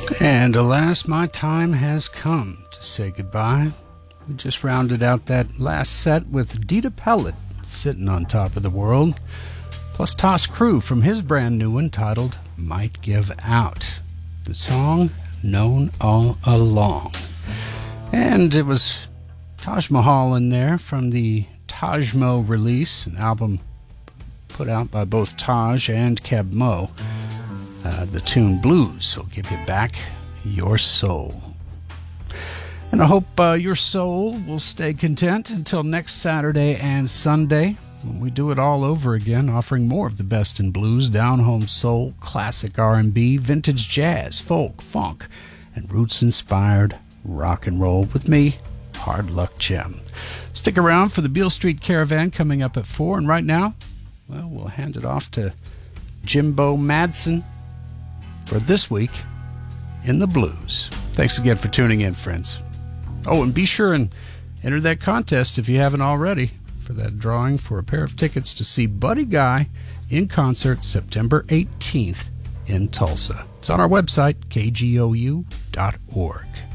And alas, my time has come to say goodbye. We just rounded out that last set with Dita Pellet, Sitting on Top of the World, plus Tosh Crew from his brand new one titled Might Give Out, the song known all along. And it was Taj Mahal in there from the Tajmo release, an album put out by both Taj and Keb Mo. The tune Blues will give you back your soul. And I hope your soul will stay content until next Saturday and Sunday, when we do it all over again, offering more of the best in blues, down-home soul, classic R&B, vintage jazz, folk, funk, and roots-inspired rock and roll with me, Hard Luck Jim. Stick around for the Beale Street Caravan coming up at 4, and right now, well, we'll hand it off to Jimbo Madsen for This Week in the Blues. Thanks again for tuning in, friends. Oh, and be sure and enter that contest if you haven't already for that drawing for a pair of tickets to see Buddy Guy in concert September 18th in Tulsa. It's on our website, kgou.org.